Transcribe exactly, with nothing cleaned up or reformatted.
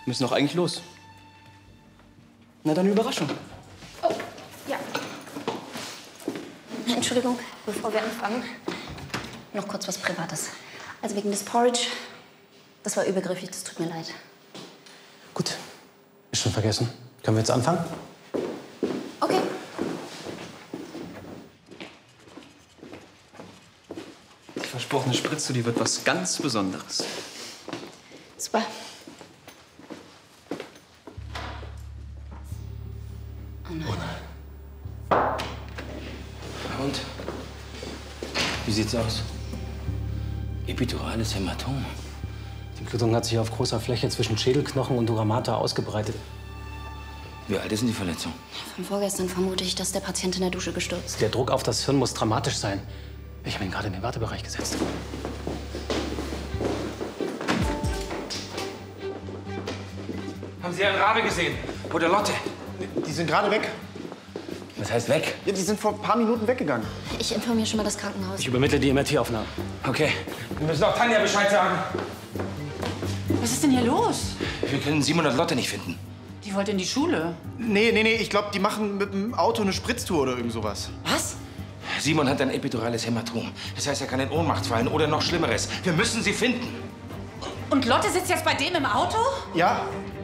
müssen doch eigentlich los. Na, dann Überraschung. Oh, ja. Entschuldigung, bevor wir anfangen, noch kurz was Privates. Also wegen des Porridge, das war übergriffig, das tut mir leid. Gut, ist schon vergessen. Können wir jetzt anfangen? Okay. Die versprochene Spritze, die wird was ganz Besonderes. Super. Oh nein. Und? Wie sieht's aus? Epidurales Hämatom. Die Blutung hat sich auf großer Fläche zwischen Schädelknochen und Duramata ausgebreitet. Wie alt ist denn die Verletzung? Von vorgestern vermute ich, dass der Patient in der Dusche gestürzt. Der Druck auf das Hirn muss dramatisch sein. Ich habe ihn gerade in den Wartebereich gesetzt. Haben Sie Herrn Rabe gesehen? Oder Lotte? Die sind gerade weg. Was heißt weg? Ja, die sind vor ein paar Minuten weggegangen. Ich informiere schon mal das Krankenhaus. Ich übermittle die M R T-Aufnahmen. Okay. Wir müssen auch Tanja Bescheid sagen. Was ist denn hier los? Wir können Simon und Lotte nicht finden. Die wollte in die Schule. Nee, nee, nee, ich glaube, die machen mit dem Auto eine Spritztour oder irgend sowas. Was? Simon hat ein epidurales Hämatom. Das heißt, er kann in Ohnmacht fallen oder noch Schlimmeres. Wir müssen sie finden. Und Lotte sitzt jetzt bei dem im Auto? Ja,